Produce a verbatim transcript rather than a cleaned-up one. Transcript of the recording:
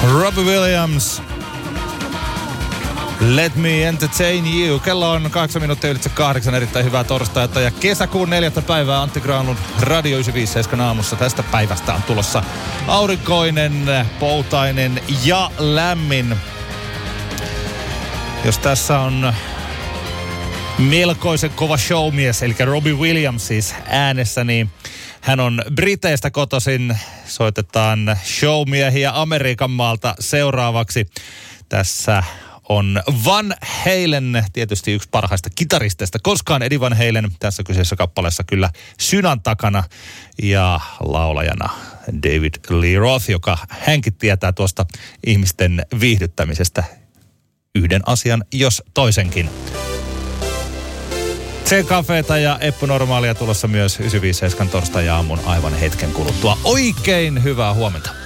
Robbie Williams. Let me entertain you. Kello on kahdeksan minuuttia ylitse kahdeksan. Erittäin hyvää torstaita ja kesäkuun neljättä päivää Antti Granlund Radio yhdeksänsataaviisikymmentäseitsemän aamussa. Tästä päivästä on tulossa aurinkoinen, poutainen ja lämmin. Jos tässä on melkoisen kova showmies, eli Robbie Williams siis äänessä, niin hän on Briteistä kotoisin. Soitetaan showmiehiä Amerikan maalta seuraavaksi. Tässä on Van Halen, tietysti yksi parhaista kitaristeista koskaan, Eddie Van Halen. Tässä kyseisessä kappaleessa kyllä synän takana ja laulajana David Lee Roth, joka hänkin tietää tuosta ihmisten viihdyttämisestä yhden asian, jos toisenkin. C-kafeeta ja Eppu Normaalia tulossa myös yhdeksänsataaviisikymmentäseitsemän torstai-aamun aivan hetken kuluttua. Oikein hyvää huomenta.